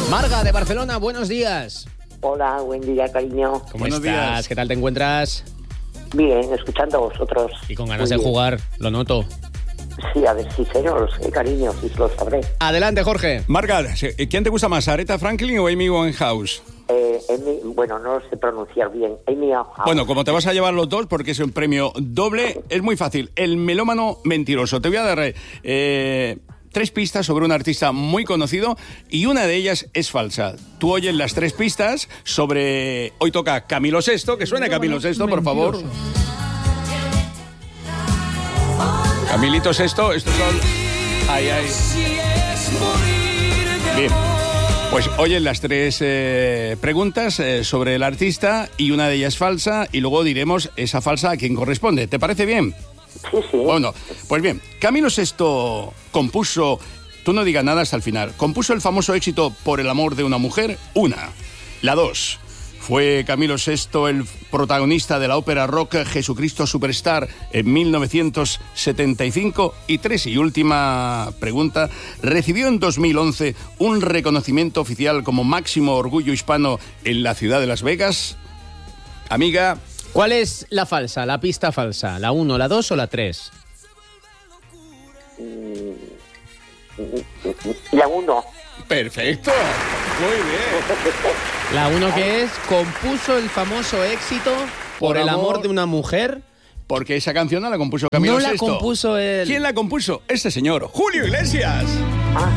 Marga de Barcelona, buenos días. Hola, buen día, cariño. ¿Cómo Buenos estás? días. ¿Qué tal te encuentras? Bien, escuchando a vosotros. Y con ganas Muy de bien. jugar, lo noto. Sí, a ver si sé, no lo sé, cariño, si lo sabré. Adelante, Jorge. Marga, ¿quién te gusta más, Aretha Franklin o Amy Winehouse? Bueno, no lo sé pronunciar bien. Amy Winehouse. Bueno, como te vas a llevar los dos porque es un premio doble, es muy fácil. El melómano mentiroso. Te voy a dar 3 pistas sobre un artista muy conocido y una de ellas es falsa. Tú oyes las 3 pistas sobre... Hoy toca Camilo VI, que suene Camilo VI, por favor. Camilito VI, estos son... Ay, ay. Bien. Pues oyen las 3 preguntas sobre el artista y una de ellas falsa y luego diremos esa falsa a quién corresponde. ¿Te parece bien? Sí, sí. Bueno, pues bien, Camilo VI compuso, tú no digas nada hasta el final, compuso el famoso éxito Por el amor de una mujer, una. La 2, fue Camilo VI el protagonista de la ópera rock Jesucristo Superstar en 1975. Y 3, y última pregunta, recibió en 2011 un reconocimiento oficial como máximo orgullo hispano en la ciudad de Las Vegas. Amiga... ¿Cuál es la falsa, la pista falsa? ¿La 1, la 2 o la 3? La 1. Perfecto, muy bien. La 1 que es, compuso el famoso éxito Por el amor de una mujer. Porque esa canción no la compuso Camilo No la VI. compuso él. ¿Quién la compuso? Este señor, Julio Iglesias. Ah,